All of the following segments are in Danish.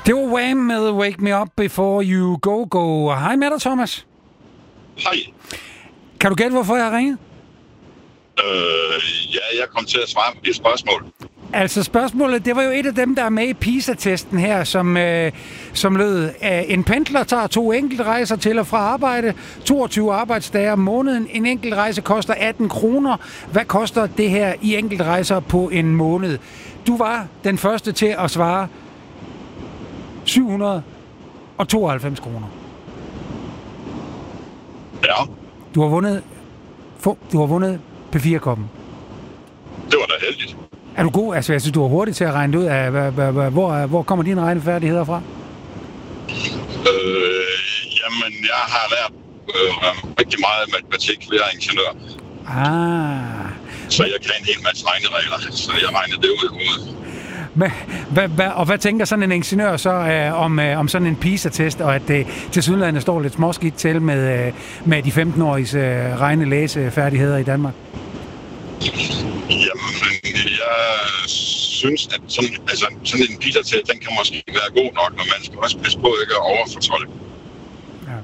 Det var Wham med Wake Me Up Before You Go Go. Hej med dig, Thomas. Hej. Kan du gætte, hvorfor jeg har ringet? Ja, jeg kom til at svare på dit spørgsmål. Altså spørgsmålet, det var jo et af dem, der er med i PISA-testen her, som lød, en pendler tager 2 enkeltrejser til og fra arbejde, 22 arbejdsdage om måneden. En enkeltrejse koster 18 kroner. Hvad koster det her i enkeltrejser på en måned? Du var den første til at svare 792 kroner. Ja. Du har vundet P4-koppen. Det var da heldigt. Er du god? Altså, jeg synes, du er hurtig til at regne ud af, hvor kommer dine regnefærdigheder fra? Jamen, jeg har lært rigtig meget matematik ved at ingeniør. Så jeg kan en hel masse regneregler, så jeg regner det ud i hovedet. Og hvad tænker sådan en ingeniør så om sådan en PISA-test, og at det tilsyneladende står lidt småskidt til med de 15-åriges regne-læsefærdigheder i Danmark? Jamen, jeg synes, at sådan en PISA-test, den kan måske være god nok, men man skal også passe på ikke at overfortolke. Ja.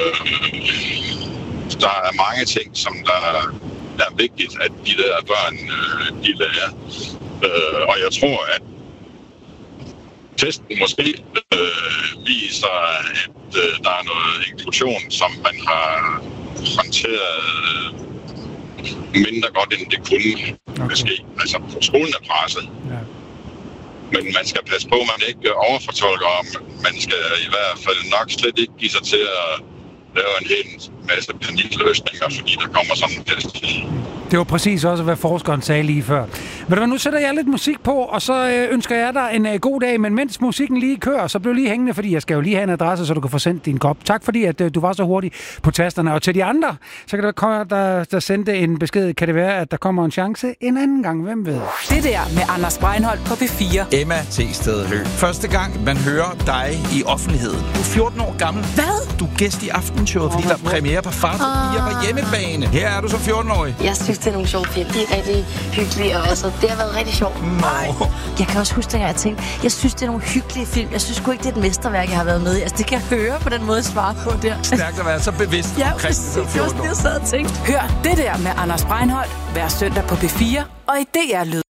Der er mange ting, som der er vigtigt, at de der børn, de lærer. Og jeg tror, at testen måske viser, at der er noget inklusion, som man har håndteret mindre godt, end det kunne måske. Altså, skolen er presset. Ja. Men man skal passe på, at man ikke overfortolker, og man skal i hvert fald nok slet ikke give sig til at lave en hel masse panikløsninger, fordi der kommer sådan en test. Det var præcis også, hvad forskeren sagde lige før. Men nu sætter jeg lidt musik på, og så ønsker jeg dig en god dag. Men mens musikken lige kører, så blev lige hængende, fordi jeg skal jo lige have en adresse, så du kan få sendt din kop. Tak fordi, at du var så hurtig på tasterne. Og til de andre, så kan der sendte en besked. Kan det være, at der kommer en chance en anden gang? Hvem ved? Det der med Anders Breinholt på P4. Emma T. Høgh. Første gang, man hører dig i offentligheden. Du er 14 år gammel. Hvad? Du er gæst i Aftenshowet, fordi der er premiere på Far til Piger på hjemmebane. Her er du som 14-årig. Jeg synes, det er nogle sjove film. De er rigtig hyggelige, og altså, det har været rigtig sjovt. Nej. Jeg kan også huske, at jeg tænkte, jeg synes, det er nogle hyggelige film. Jeg synes sgu ikke, det er et mesterværk, jeg har været med i. Altså, det kan jeg høre på den måde, jeg svarer på der. Stærkt at være så bevidst. Ja, præcis. Det var det, jeg sad og tænkte. Hør det der med Anders Breinholt hver søndag på P4 og i DR Lyd.